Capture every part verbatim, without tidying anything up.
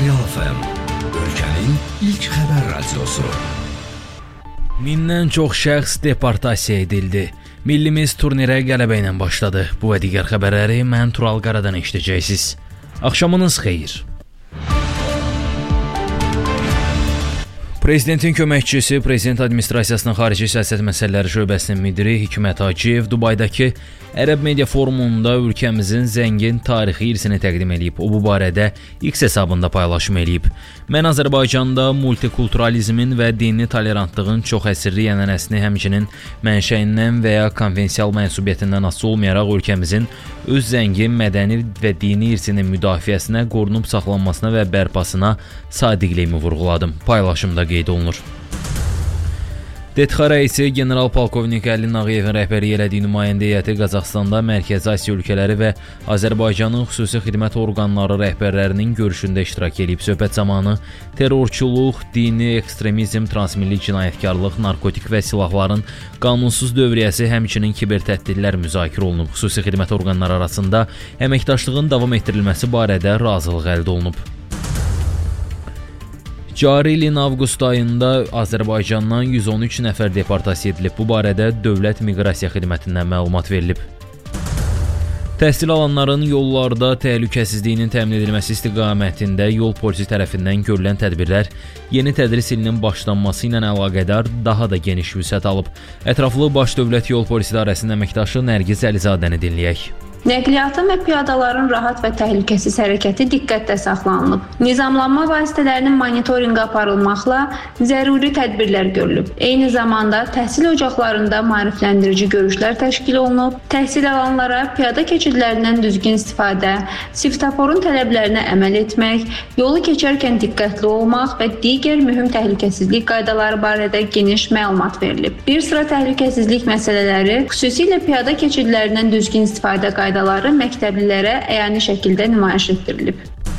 Real F M, ölkənin ilk xəbər radiosu. Mindən çox şəxs deportasiya edildi. Millimiz turnirə qələbə ilə başladı. Bu və digər xəbərləri mən Tural Qaradan eşidəcəksiniz. Axşamınız xeyir. Prezidentin köməkçisi, Prezident Administrasiyasının Xarici Siyasət Məsələləri Şöbəsinin müdiri Hikmət Hacıyev Dubaydakı Ərəb Media Forumunda ölkəmizin zəngin tarixi irsini təqdim edib. O bu barədə X hesabında paylaşım edib. Mən Azərbaycanda multikulturalizmin və dini tolerantlığın çox əsrli ənənəsini həmçinin mənşəyindən və ya konvensial mənsubiyyətindən asılı olmayaraq ölkəmizin öz zəngin mədəni və dini irsinin müdafiəsinə, qorunub saxlanmasına və bərpasına sadiqliyimi vurğuladım. Paylaşımda qeyd olunur. D T X rəisi general-polkovnik Əli Nağıyevin rəhbəri elədiyi nümayəndə heyəti Qazaxıstanda Mərkəzi Asiya ölkələri və Azərbaycanın xüsusi xidmət orqanları rəhbərlərinin görüşündə iştirak edib. Söhbət zamanı terrorçuluq, dini ekstremizm, transmilli cinayətkarlıq, narkotik və silahların qanunsuz dövriyyəsi, həmçinin kibertəhdidlər müzakirə olunub. Xüsusi xidmət orqanları arasında əməkdaşlığın davam etdirilməsi barədə razılıq əldə olunub. Cari ilin avqust ayında Azərbaycandan yüz on üç nəfər deportasiya edilib. Bu barədə Dövlət Miqrasiya Xidmətindən məlumat verilib. Təhsil alanların yollarda təhlükəsizliyinin təmin edilməsi istiqamətində yol polisi tərəfindən görülən tədbirlər yeni tədris ilinin başlanması ilə əlaqədar daha da geniş vüsət alıb. Ətraflı Baş Dövlət Yol Polisi İdarəsinin əməkdaşı Nərgiz Əlizadəni dinləyək. Nəqliyyatın və piyadaların rahat və təhlükəsiz hərəkəti diqqətdə saxlanılıb. Nizamlanma vasitələrinin monitorinqi aparılmaqla zəruri tədbirlər görülüb. Eyni zamanda təhsil ocaqlarında maarifləndirici görüşlər təşkil olunub. Təhsil alanlara piyada keçidlərindən düzgün istifadə, svetoforun tələblərinə əməl etmək, yolu keçərkən diqqətli olmaq və digər mühüm təhlükəsizlik qaydaları barədə geniş məlumat verilib. Bir sıra təhlükəsizlik məsələləri, xüsusilə piyada keçidlərindən düzgün istifadə qaydaları qaydaları məktəblilərə əyani şəkildə nümayiş etdirilib.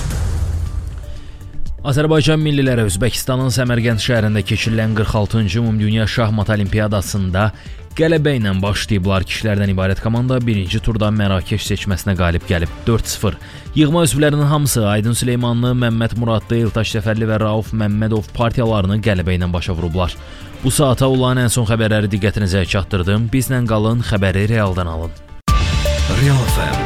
Azərbaycan milliləri Özbəkistanın Səmərqənd şəhərində keçirilən qırx altıncı Ümumdünya Şahmat Olimpiyadasında qələbə ilə başlayıblar. Kişilərdən ibarət komanda birinci turda Mərakeş seçməsinə qalib gəlib dörd sıfır. Yığma üzvlərinin hamısı Aydın Süleymanlı, Məmməd Muradlı, İltaş Səfərli və Rauf Məmmədov partiyalarını qələbə ilə başa vurublar. Bu saata olan ən son xəbərləri diqqətinizə çatdırdım. Bizlə qalın, xəbəri realdan alın. Real F M